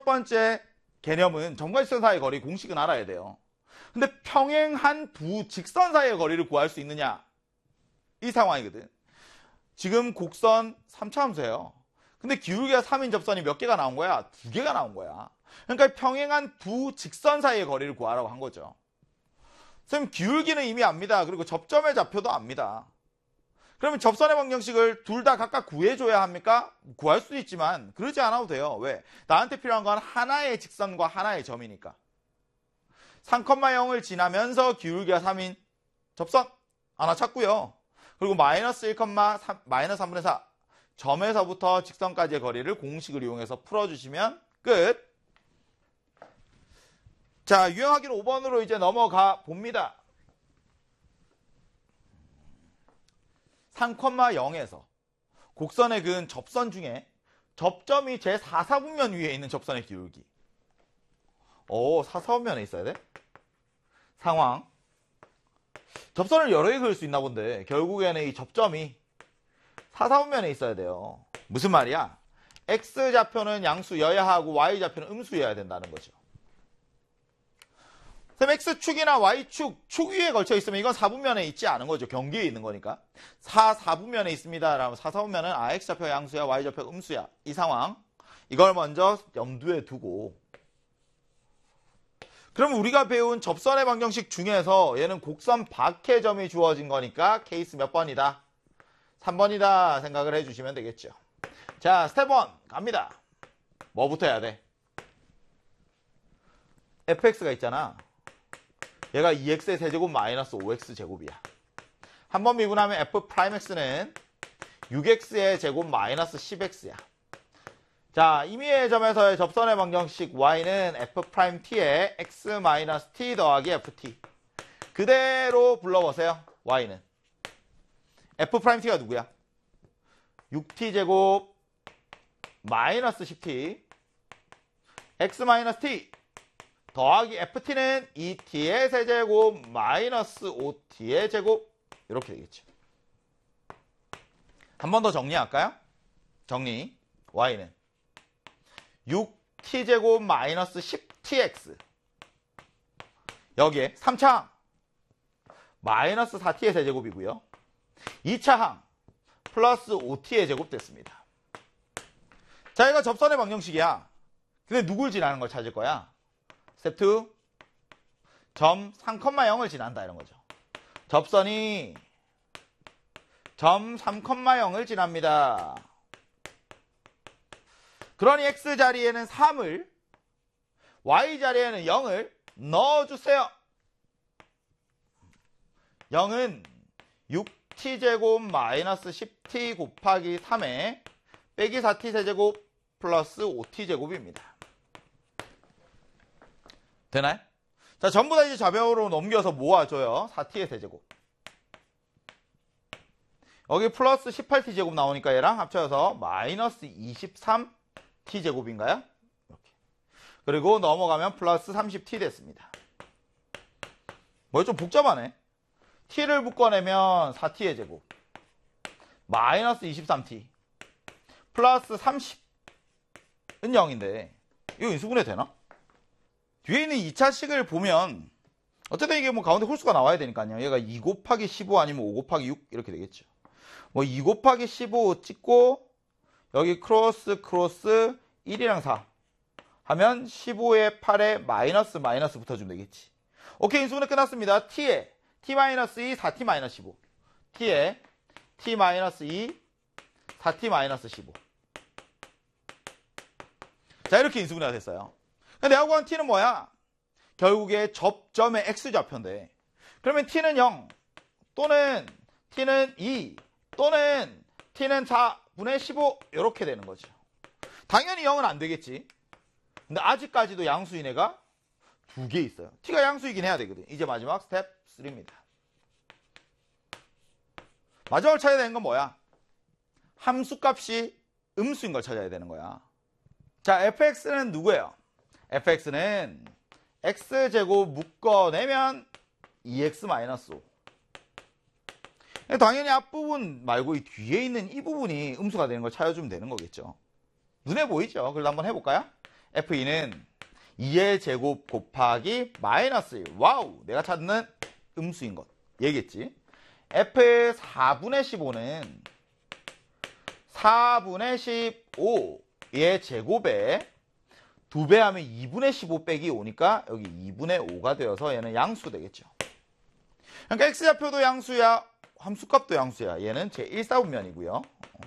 번째 개념은 점과 직선 사이의 거리 공식은 알아야 돼요. 근데 평행한 두 직선 사이의 거리를 구할 수 있느냐? 이 상황이거든. 지금 곡선 3차 함수예요. 근데 기울기가 3인 접선이 몇 개가 나온 거야? 2개가 나온 거야. 그러니까 평행한 두 직선 사이의 거리를 구하라고 한 거죠. 선생님, 기울기는 이미 압니다. 그리고 접점의 좌표도 압니다. 그러면 접선의 방정식을 둘 다 각각 구해줘야 합니까? 구할 수도 있지만 그러지 않아도 돼요. 왜? 나한테 필요한 건 하나의 직선과 하나의 점이니까. 3,0을 지나면서 기울기가 3인 접선 하나 찾고요. 그리고 마이너스 1, 마이너스 3분의 4 점에서부터 직선까지의 거리를 공식을 이용해서 풀어주시면 끝. 자, 유형 확인 5번으로 이제 넘어가 봅니다. 3,0에서 곡선에 그은 접선 중에 접점이 제 4사분면 위에 있는 접선의 기울기. 4사분면에 있어야 돼? 상황. 접선을 여러 개 그을 수 있나 본데 결국에는 이 접점이 4사분면에 있어야 돼요. 무슨 말이야? X좌표는 양수여야 하고 Y좌표는 음수여야 된다는 거죠. 그럼 X축이나 Y축, 축 위에 걸쳐 있으면 이건 4분면에 있지 않은 거죠. 경계에 있는 거니까. 4분면에 있습니다. 라면 4분면은 X좌표 양수야, Y좌표 음수야. 이 상황. 이걸 먼저 염두에 두고. 그럼 우리가 배운 접선의 방정식 중에서 얘는 곡선 밖의 점이 주어진 거니까 케이스 몇 번이다? 3번이다 생각을 해주시면 되겠죠. 자, 스텝 1 갑니다. 뭐부터 해야 돼? fx가 있잖아. 얘가 2x의 세제곱 마이너스 5x 제곱이야. 한번 미분하면 f'x는 6x의 제곱 마이너스 10x야. 자, 임의의 점에서의 접선의 방정식 y는 f't에 x-t 더하기 ft. 그대로 불러보세요. y는. f't가 누구야? 6t제곱 마이너스 10t x-t 더하기 ft는 2t의 세제곱 마이너스 5t의 제곱 이렇게 되겠죠. 한 번 더 정리할까요? 정리. y는 6t제곱 마이너스 10tx 여기에 3차항 마이너스 4t의 세제곱이고요. 2차항 플러스 5t의 제곱 됐습니다. 자, 이거 접선의 방정식이야. 근데 누굴 지나는 걸 찾을 거야? 스텝 2 점 3,0을 지난다 이런 거죠. 접선이 점 3,0을 지납니다. 그러니 x자리에는 3을 y자리에는 0을 넣어주세요. 0은 6t제곱 마이너스 10t 곱하기 3에 빼기 4t 세제곱 플러스 5t 제곱입니다. 되나요? 자, 전부 다 이제 좌변으로 넘겨서 모아줘요. 4t의 세제곱. 여기 플러스 18t 제곱 나오니까 얘랑 합쳐서 마이너스 23t 제곱인가요? 이렇게. 그리고 넘어가면 플러스 30t 됐습니다. 뭐 좀 복잡하네. t를 묶어내면 4t의 제곱. 마이너스 23t. 플러스 30은 0인데 이거 인수분해 되나? 뒤에 있는 2차식을 보면 어쨌든 이게 뭐 가운데 홀수가 나와야 되니까요. 얘가 2 곱하기 15 아니면 5 곱하기 6 이렇게 되겠죠. 뭐 2 곱하기 15 찍고 여기 크로스 1이랑 4 하면 15에 8에 마이너스 붙어주면 되겠지. 오케이, 인수분해 끝났습니다. t에 t-2 4t-15 t에 t-2 4t-15 자, 이렇게 인수분해가 됐어요. 내가 구한 t는 뭐야? 결국에 접점의 x좌표인데 그러면 t는 0 또는 t는 2 또는 t는 4분의 15 이렇게 되는 거죠. 당연히 0은 안 되겠지. 근데 아직까지도 양수인 애가 2개 있어요. t가 양수이긴 해야 되거든. 이제 마지막 스텝 3입니다. 마지막으로 찾아야 되는 건 뭐야? 함수값이 음수인 걸 찾아야 되는 거야. 자, fx는 누구예요? fx는 x제곱 묶어내면 2x-5. 당연히 앞부분 말고 이 뒤에 있는 이 부분이 음수가 되는 걸 찾아주면 되는 거겠죠. 눈에 보이죠? 그래도 한번 해볼까요? F2는 2의 제곱 곱하기 마이너스 1. 와우! 내가 찾는 음수인 것. 얘기했지. F 4분의 15는 4분의 15의 제곱에 2배 하면 2분의 15 빼기 5니까 여기 2분의 5가 되어서 얘는 양수 되겠죠. 그러니까 X좌표도 양수야. 함수값도 양수야. 얘는 제1사분면이고요.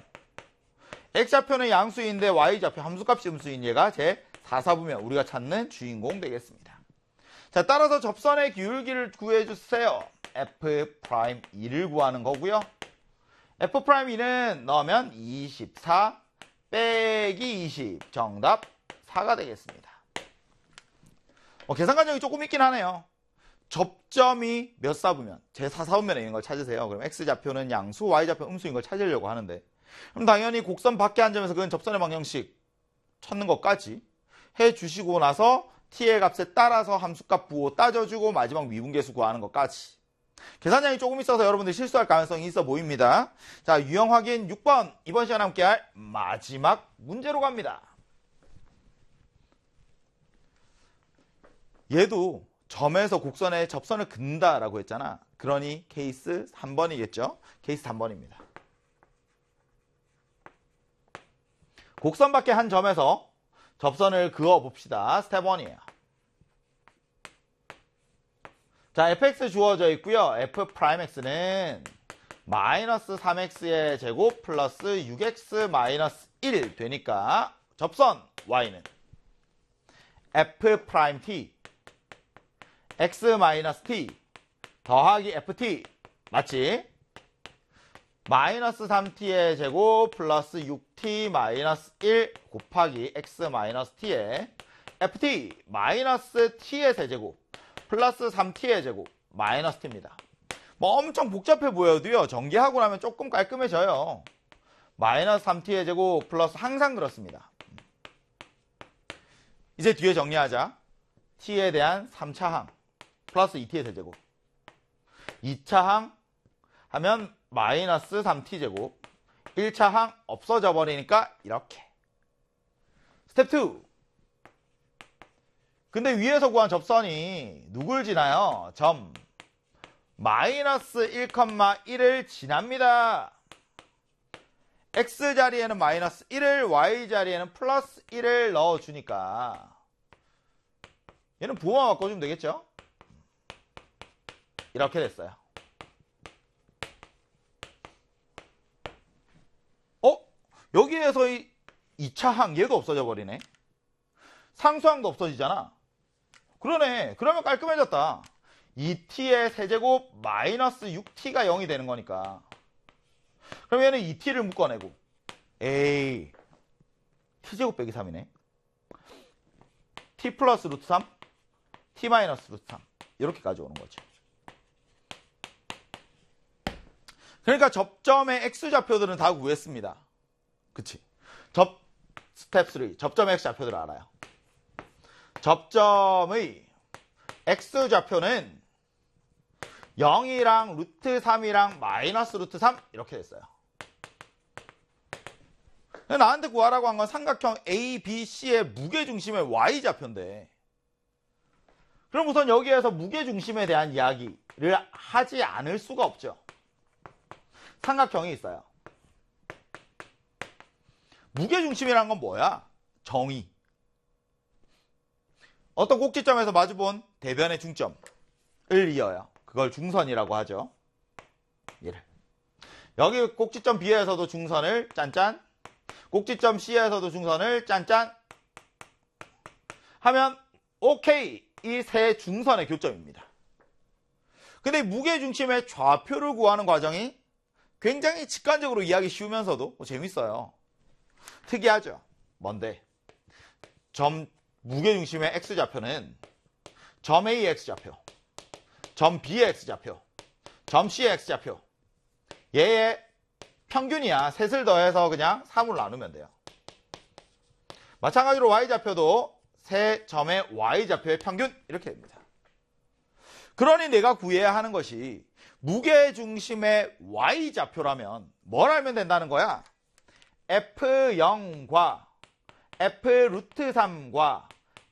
X좌표는 양수인데 Y좌표 함수값이 음수인 얘가 제4사분면. 우리가 찾는 주인공 되겠습니다. 자, 따라서 접선의 기울기를 구해주세요. F'2를 구하는 거고요. F'2는 넣으면 24 빼기 20. 정답 4가 되겠습니다. 계산 과정이 조금 있긴 하네요. 접점이 몇 사분면? 제4사분면에 있는 걸 찾으세요. 그럼 X좌표는 양수, Y좌표 음수인 걸 찾으려고 하는데, 그럼 당연히 곡선 밖에 한 점에서 그건 접선의 방정식 찾는 것까지 해주시고 나서 t의 값에 따라서 함수값 부호 따져주고 마지막 미분계수 구하는 것까지. 계산량이 조금 있어서 여러분들 실수할 가능성이 있어 보입니다. 자, 유형 확인 6번. 이번 시간에 함께할 마지막 문제로 갑니다. 얘도 점에서 곡선에 접선을 긋는다라고 했잖아. 그러니 케이스 3번이겠죠? 케이스 3번입니다. 곡선 밖에 한 점에서 접선을 그어 봅시다. 스텝 1이에요. 자, fx 주어져 있고요. f'x는 마이너스 3x의 제곱 플러스 6x 마이너스 1 되니까 접선 y는 f't x-t 더하기 ft 맞지? 마이너스 3t의 제곱 플러스 6t 마이너스 1 곱하기 x-t의 ft 마이너스 t의 세제곱 플러스 3t의 제곱 마이너스 t입니다. 뭐 엄청 복잡해 보여도요. 전개하고 나면 조금 깔끔해져요. 마이너스 3t의 제곱 플러스 항상 그렇습니다. 이제 뒤에 정리하자. t에 대한 3차 항 플러스 2t의 세제곱 2차 항 하면 마이너스 3t 제곱 1차 항 없어져 버리니까 이렇게. 스텝 2. 근데 위에서 구한 접선이 누굴 지나요? 점 마이너스 1,1을 지납니다. X자리에는 마이너스 1을 Y자리에는 플러스 1을 넣어주니까 얘는 부호만 바꿔주면 되겠죠? 이렇게 됐어요. 여기에서 이 2차 항 얘도 없어져 버리네. 상수항도 없어지잖아. 그러네. 그러면 깔끔해졌다. 2t의 세제곱 마이너스 6t가 0이 되는 거니까. 그럼 얘는 2t를 묶어내고 에이 t제곱 빼기 3이네. t 플러스 루트 3 t 마이너스 루트 3 이렇게 가져오는 거죠. 그러니까 접점의 x좌표들은 다 구했습니다. 그치? 스텝 3 접점의 x좌표들을 알아요. 접점의 x좌표는 0이랑 루트 3이랑 마이너스 루트 3 이렇게 됐어요. 나한테 구하라고 한 건 삼각형 ABC의 무게중심의 y좌표인데 그럼 우선 여기에서 무게중심에 대한 이야기를 하지 않을 수가 없죠. 삼각형이 있어요. 무게중심이란 건 뭐야? 정의. 어떤 꼭지점에서 마주본 대변의 중점을 이어요. 그걸 중선이라고 하죠. 얘를. 여기 꼭지점 B에서도 중선을 짠짠, 꼭지점 C에서도 중선을 짠짠 하면 오케이. 이 세 중선의 교점입니다. 근데 무게중심의 좌표를 구하는 과정이 굉장히 직관적으로 이해하기 쉬우면서도 재밌어요. 특이하죠. 뭔데? 무게중심의 x좌표는 점 A의 x좌표, 점 B의 x좌표, 점 C의 x좌표 얘의 평균이야. 셋을 더해서 그냥 3으로 나누면 돼요. 마찬가지로 y좌표도 세 점의 y좌표의 평균 이렇게 됩니다. 그러니 내가 구해야 하는 것이 무게중심의 y좌표라면 뭘 알면 된다는 거야? F0과 f 루트 3과